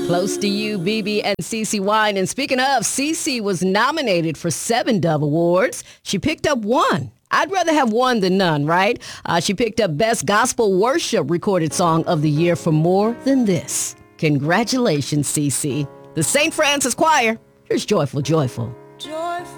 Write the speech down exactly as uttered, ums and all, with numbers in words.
Close to You, B B and CeCe Wine. And speaking of, CeCe was nominated for seven Dove Awards. She picked up one. I'd rather have one than none, right? Uh, she picked up Best Gospel Worship Recorded Song of the Year for More Than This. Congratulations, CeCe. The Saint Francis Choir. Here's Joyful, Joyful.